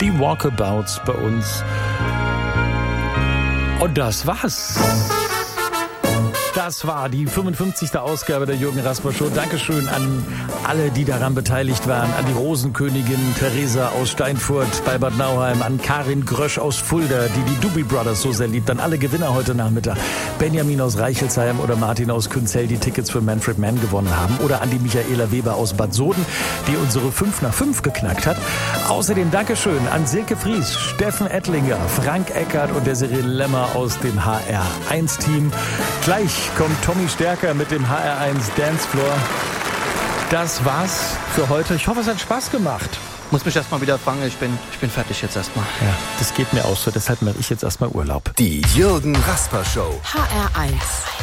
Die Walkabouts bei uns. Und das war's. Das war die 55. Ausgabe der Jürgen Rasper Show. Dankeschön an alle, die daran beteiligt waren. An die Rosenkönigin Theresa aus Steinfurt bei Bad Nauheim, an Karin Grösch aus Fulda, die die Doobie Brothers so sehr liebt, an alle Gewinner heute Nachmittag. Benjamin aus Reichelsheim oder Martin aus Künzell, die Tickets für Manfred Mann gewonnen haben. Oder an die Michaela Weber aus Bad Soden, die unsere 5 nach 5 geknackt hat. Außerdem Dankeschön an Silke Fries, Steffen Ettlinger, Frank Eckert und der Cyril Lemmer aus dem HR1-Team. Gleich kommt Tommy Stärker mit dem HR1 Dancefloor. Das war's für heute. Ich hoffe, es hat Spaß gemacht. Muss mich erstmal wieder fangen. Ich bin fertig jetzt erstmal. Ja, das geht mir auch so. Deshalb mache ich jetzt erstmal Urlaub. Die Jürgen Rasper Show. HR1.